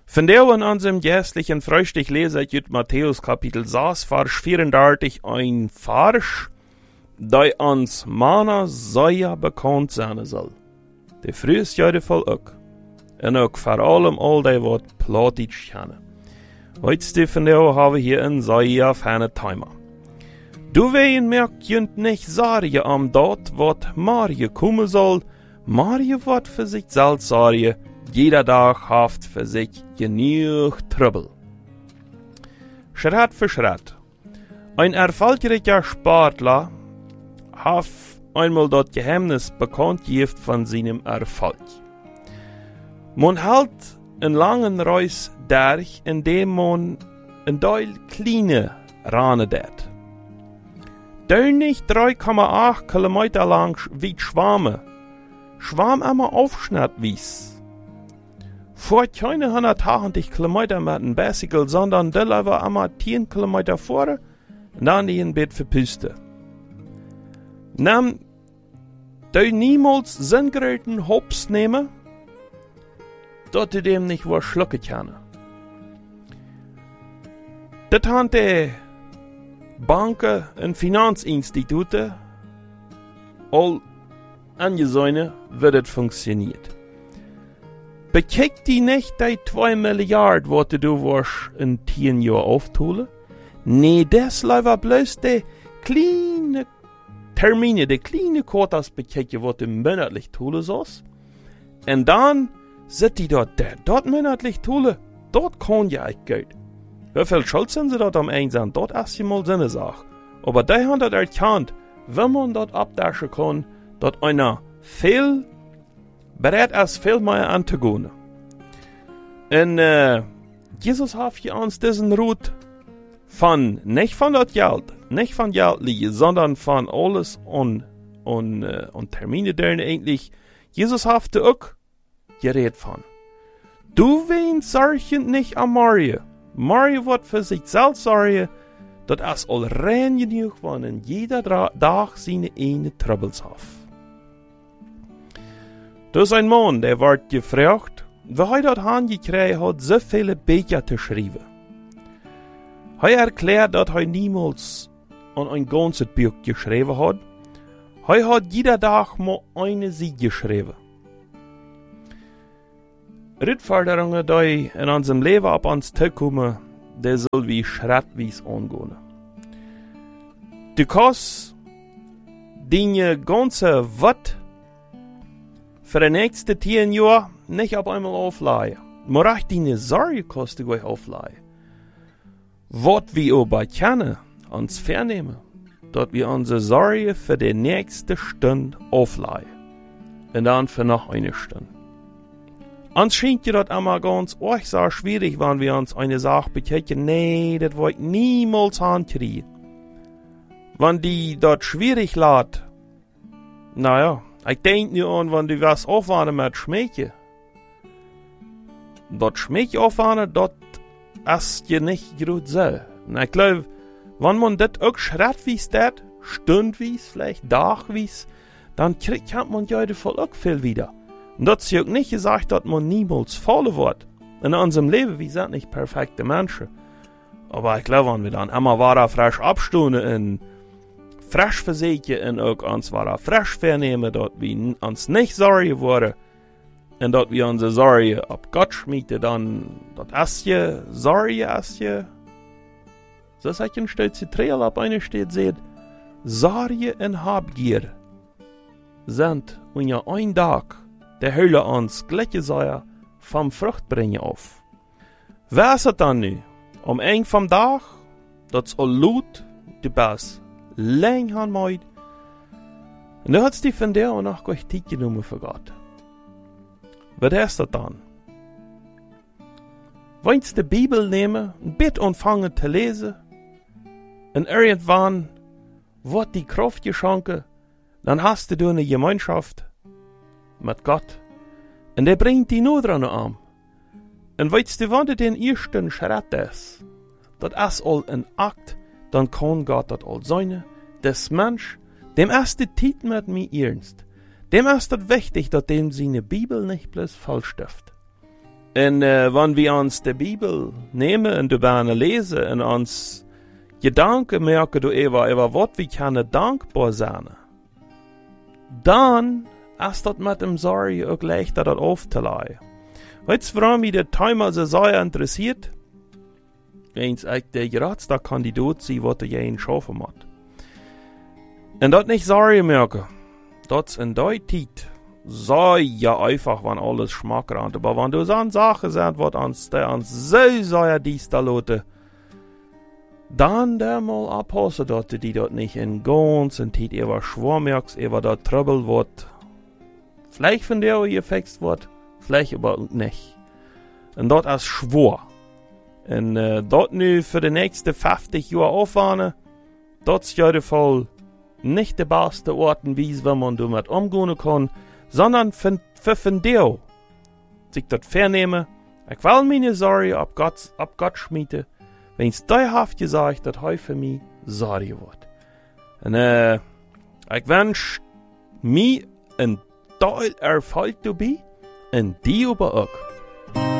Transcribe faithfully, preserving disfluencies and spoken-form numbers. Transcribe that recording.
Von der in unserem jährlichen Frühstück lese ich aus Matthäus Kapitel sechs, Vers vierunddreißig ein Vers, der uns meiner sehr bekannt sein soll. Der früheste Jahre voll auch. Und auch vor allem all die, was Plattdeutsch kennen. Heute von der haben wir hier ein sehr feines Thema. Du wen mir könnt nicht sagen am dort, was Marie kommen soll. Marie wird für sich selbst sagen, jeder Tag haft für sich genug Trouble. Schritt für Schritt. Ein erfolgreicher Sportler hat einmal das Geheimnis bekannt gegeben von seinem Erfolg. Man hält einen langen Reis durch, indem man ein Teil kleine Rane tät. Der nicht drei Komma acht Kilometer lang wie Schwamme, Schwamm immer aufschnitt wies. Vor keine hundertachtzig Kilometer mit einem Bicycle, sondern der war immer zehn Kilometer vor und dann in Bett verpüste. Nahm der niemals sinngeräten Hops nehmen, dort du dem nicht was schlucken kann. Das haben die Banken und Finanzinstitute all angesehen, wie das funktioniert. Bekijk die nicht die zwei Milliarden, was du warst in zehn Jahren auftun? Nee, das war bloß die kleine Termine, die kleine Quotas bekijken, was du monatlich tun sollst. Und dann sind die dort, der dort monatlich tun, dort kann ja echt Geld. Wie viel Schuld sind sie dort am Einsam? Dort ist ja mal so eine Sache. Aber die haben das erkannt, wenn man dort abdaschen kann, dort einer viel bereit ist, viel mehr anzugehen. Und äh, Jesus hat für uns diesen Rut von, nicht von das Geld, nicht von Geld liegen, sondern von alles und, und, äh, und Termine, deren eigentlich Jesus hat auch geredet von. Du wen sorgen nicht an Marie. Marie wird für sich selbst sorgen, dass es all rein genug war und jeder Tag seine eigenen Troubles hat. Da ist ein Mann, der wird gefragt, wie er das hingekriegt hat, so viele Bücher zu schreiben. Er erklärt, dass er niemals an ein ganzes Buch geschrieben hat. Er hat jeder Tag mal eine Seite geschrieben. Herausforderungen, die in unserem Leben ab uns zukommen, die soll wie schrittweise angehen. Du kannst deine ganze Wort für die nächsten zehn Jahre nicht auf einmal aufleihen. Man reicht deine Sorge kannst du gleich aufleihen. Was wir aber kennen, uns vernehmen, dass wir unsere Sorge für die nächste Stunde aufleihen. Und dann für noch eine Stunde. Uns scheint ja das immer ganz euch so schwierig, wenn wir uns eine Sache bekennen. Nee, das wollt niemals hinkriegen. Wenn die dort schwierig lässt, naja, ich denke nur an, wenn du was aufwarten mit Schmähchen. Das Schmähchen aufwarten, das ist ja nicht gut so. Und ich glaube, wenn man das auch schrittweise tät, stundweise, vielleicht tagweise, dann kriegt man ja voll auch viel wieder. Und das ist ja auch nicht gesagt, dass man niemals fallen wird. In unserem Leben, wir sind nicht perfekte Menschen. Aber ich glaube, wenn wir dann immer weiter frisch abstunden und frisch versichern und auch uns weiter frisch vernehmen, dass wir uns nicht sorgen wollen und dass wir unsere Sorge auf Gott schmieden, dann, das ist ja, Sorge ist ja, so sagt ein stolze Trail ab einer steht, seht, Sorge und Habgier sind, und ja ein Tag, der Hölle uns gleiche Säuer vom Fruchtbringen auf. Wer ist es dann nu? Am Ende vom Tag, das all Lut, du bist lang an meid. Und du hast die von der und auch gleich Zeit genommen für Gott. Was ist das dann? Willst du die Bibel nehmen, ein Bett anfangen zu lesen, und irgendwann wird die Kraft geschenkt, dann hast du eine Gemeinschaft mit Gott. Und der bringt die nur dran an. Und weißt du, wenn du den ersten Schritt ist, das ist all ein Akt, dann kann Gott das all sein. Das Mensch, dem ist die Zeit mit mir ernst. Dem ist das wichtig, dass dem seine Bibel nicht bloß falsch stiftet. En uh, wenn wir uns die Bibel nehmen und darüber lesen und uns Gedanken merken über, über was wir können dankbar sein, dann ist das mit dem Sorge auch leichter, das aufzulegen. Jetzt warum mich das Thema so sehr interessiert, eins echt der geradste Kandidat sein, was er jeden schaffen hat. Und das nicht Sorge merken, das in der Zeit sei ja einfach, wenn alles Schmack ran. Aber wenn du so eine Sache sagst, was uns, der uns so sehr dies da lote, dann der mal abpassen, dass du die dort nicht in ganz und Zeit über schwer merkst, über das Trouble wird. Vielleicht von der ihr gefixt wird, vielleicht aber nicht. Und das ist schwer. Und äh, dort nu für die nächsten fünfzig Jahre aufwarten, das ist ja der Fall nicht der beste Ort, wie man damit umgehen kann, sondern für, für von dir sich das vernehmen, ich will meine Sorge ab Gott, ab Gott schmieden, wenn es dauerhaft gesagt, dass heute für mich Sorge wird. Und äh, ich wünsche mir ein Teil Erfolg dabei und die aber auch.